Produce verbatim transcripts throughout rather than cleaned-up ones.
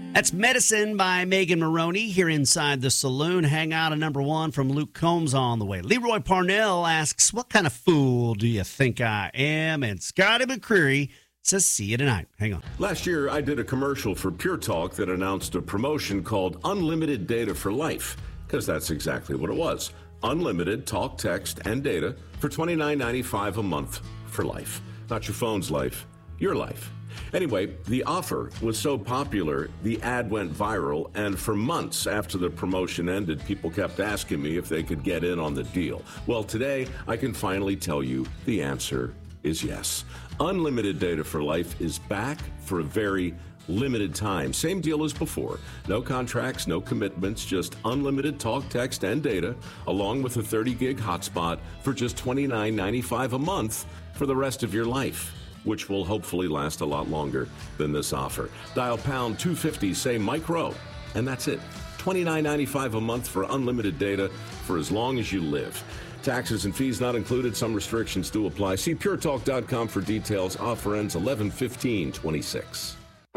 That's Medicine by Megan Maroney here inside the saloon. Hang out at number one from Luke Combs on the way. Leroy Parnell asks, what kind of fool do you think I am? And Scotty McCreery says, see you tonight. Hang on. Last year, I did a commercial for Pure Talk that announced a promotion called Unlimited Data for Life, because that's exactly what it was. Unlimited talk, text, and data for twenty-nine ninety-five a month for life. Not your phone's life, your life. Anyway, the offer was so popular, the ad went viral, and for months after the promotion ended, people kept asking me if they could get in on the deal. Well, today, I can finally tell you the answer is yes. Unlimited Data for Life is back for a very limited time. Same deal as before. No contracts, no commitments, just unlimited talk, text, and data, along with a thirty gig hotspot for just twenty-nine ninety-five a month for the rest of your life, which will hopefully last a lot longer than this offer. Dial pound two fifty, say Mike Rowe, and that's it. twenty-nine ninety-five a month for unlimited data for as long as you live. Taxes and fees not included. Some restrictions do apply. See pure talk dot com for details. Offer ends eleven fifteen twenty-six.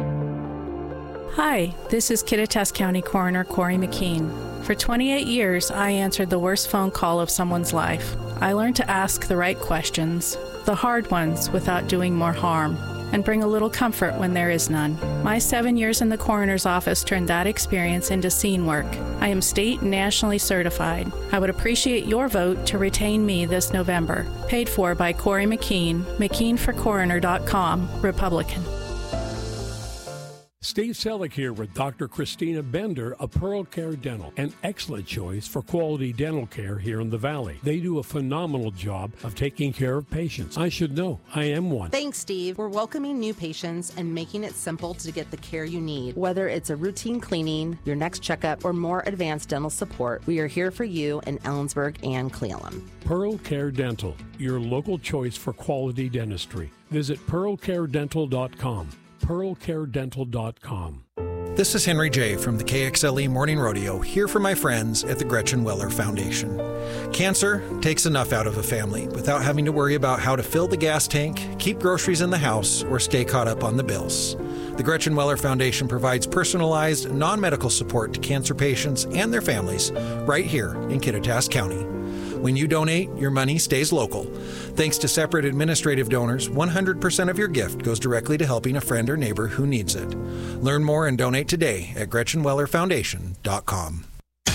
Hi, this is Kittitas County Coroner Corey McKean. For twenty-eight years, I answered the worst phone call of someone's life. I learned to ask the right questions, the hard ones, without doing more harm, and bring a little comfort when there is none. My seven years in the coroner's office turned that experience into scene work. I am state and nationally certified. I would appreciate your vote to retain me this November. Paid for by Corey McKean, McKean for Coroner dot com, Republican. Steve Selleck here with Doctor Christina Bender of Pearl Care Dental, an excellent choice for quality dental care here in the Valley. They do a phenomenal job of taking care of patients. I should know. I am one. Thanks, Steve. We're welcoming new patients and making it simple to get the care you need. Whether it's a routine cleaning, your next checkup, or more advanced dental support, we are here for you in Ellensburg and Cle Elum. Pearl Care Dental, your local choice for quality dentistry. Visit pearl care dental dot com. pearl care dental dot com. This is Henry J. from the K X L E Morning Rodeo, here for my friends at the Gretchen Weller Foundation. Cancer takes enough out of a family without having to worry about how to fill the gas tank, keep groceries in the house, or stay caught up on the bills. The Gretchen Weller Foundation provides personalized, non-medical support to cancer patients and their families right here in Kittitas County. When you donate, your money stays local. Thanks to separate administrative donors, one hundred percent of your gift goes directly to helping a friend or neighbor who needs it. Learn more and donate today at gretchen weller foundation dot com.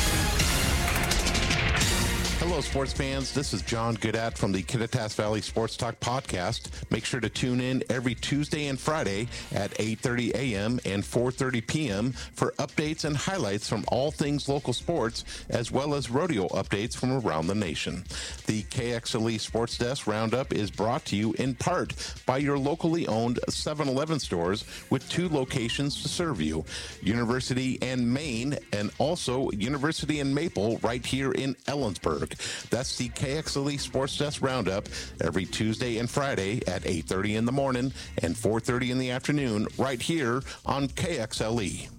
Hello, sports fans. This is John Goodat from the Kittitas Valley Sports Talk podcast. Make sure to tune in every Tuesday and Friday at eight thirty a.m. and four thirty p.m. for updates and highlights from all things local sports, as well as rodeo updates from around the nation. The K X L E Sports Desk Roundup is brought to you in part by your locally owned seven eleven stores with two locations to serve you, University and Maine, and also University and Maple right here in Ellensburg. That's the K X L E Sports Desk Roundup every Tuesday and Friday at eight thirty in the morning and four thirty in the afternoon right here on K X L E.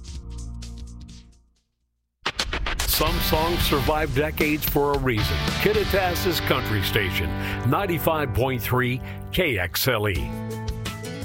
Some songs survive decades for a reason. Kittitas' country station, ninety-five point three K X L E.